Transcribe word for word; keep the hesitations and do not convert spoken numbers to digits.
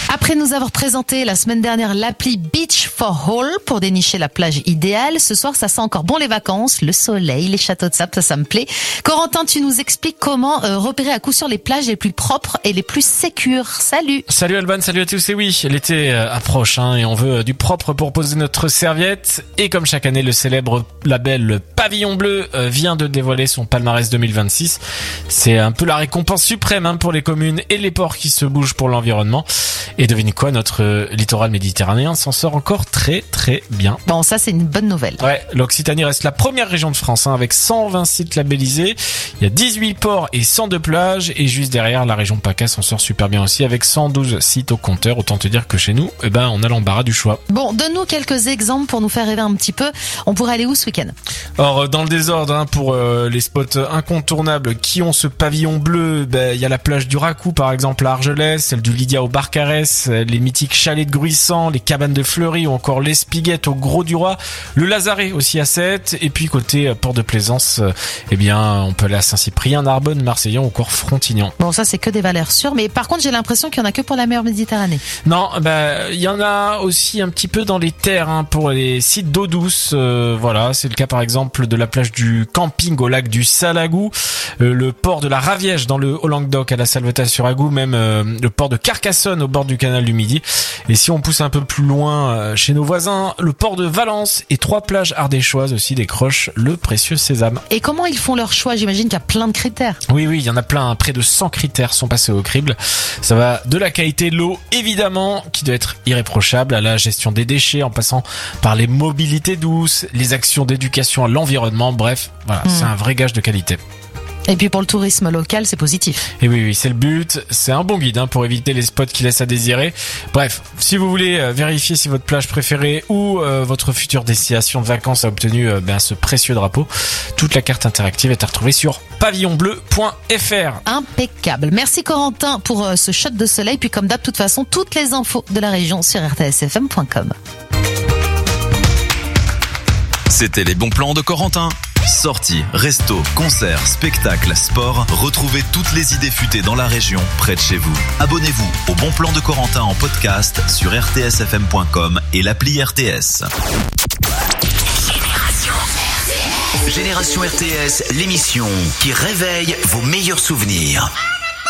Après nous avoir présenté la semaine dernière l'appli Beach for All pour dénicher la plage idéale, ce soir ça sent encore bon les vacances, le soleil, les châteaux de sable, ça, ça me plaît. Corentin, tu nous expliques comment euh, repérer à coup sûr les plages les plus propres et les plus sécures. Salut. Salut Alban, salut à tous. Et oui, l'été euh, approche hein, et on veut euh, du propre pour poser notre serviette. Et comme chaque année, le célèbre label le Pavillon Bleu euh, vient de dévoiler son palmarès deux mille vingt-six. C'est un peu la récompense suprême hein, pour les communes et les ports qui se bougent pour l'environnement. Et devinez quoi, notre euh, littoral méditerranéen s'en sort encore très très bien. Bon, ça c'est une bonne nouvelle. Ouais, l'Occitanie reste la première région de France hein, avec cent vingt sites labellisés. Il y a dix-huit ports et cent deux plages. Et juste derrière, la région PACA s'en sort super bien aussi avec cent douze sites au compteur. Autant te dire que chez nous, eh ben, on a l'embarras du choix. Bon, donne-nous quelques exemples pour nous faire rêver un petit peu. On pourrait aller où ce week-end? Or, dans le désordre, hein, pour euh, les spots incontournables qui ont ce pavillon bleu, ben, il y a la plage du Racou par exemple à Argelès, celle du Lydia au Barcarès, les mythiques chalets de Gruissant, les cabanes de Fleury ou encore les Spiguettes au Gros du Roi, le Lazaret aussi à Sète, et puis côté euh, port de Plaisance, euh, eh bien on peut aller à Saint-Cyprien, Narbonne, Marseillan ou encore Frontignan. Bon, ça c'est que des valeurs sûres, mais par contre j'ai l'impression qu'il y en a que pour la mer Méditerranée. Non, bah il y en a aussi un petit peu dans les terres hein, pour les sites d'eau douce. Euh, voilà, c'est le cas par exemple de la plage du Camping au lac du Salagou, euh, le port de la Raviège dans le Haut-Languedoc à la Salvetat-sur-Agou, même euh, le port de Carcassonne au bord du canal du Midi. Et si on pousse un peu plus loin euh, chez nos voisins, le port de Valence et trois plages ardéchoises aussi décrochent le précieux sésame. Et comment ils font leur choix? J'imagine qu'il y a plein de critères. Oui, oui, il y en a plein. Près de cent critères sont passés au crible. Ça va de la qualité de l'eau, évidemment, qui doit être irréprochable, à la gestion des déchets, en passant par les mobilités douces, les actions d'éducation à l'environnement. Bref, voilà, mmh. c'est un vrai gage de qualité. Et puis pour le tourisme local, c'est positif. Et oui, oui, c'est le but. C'est un bon guide hein, pour éviter les spots qui laissent à désirer. Bref, si vous voulez euh, vérifier si votre plage préférée ou euh, votre future destination de vacances a obtenu euh, ben, ce précieux drapeau, toute la carte interactive est à retrouver sur pavillon bleu point f r. Impeccable. Merci Corentin pour euh, ce shot de soleil. Puis comme d'hab, de toute façon, toutes les infos de la région sur r t s f m point com. C'était les bons plans de Corentin. Sorties, restos, concerts, spectacles, sport, retrouvez toutes les idées futées dans la région, près de chez vous. Abonnez-vous au Bon Plan de Corentin en podcast sur r t s f m point com et l'appli R T S. Génération R T S, l'émission qui réveille vos meilleurs souvenirs.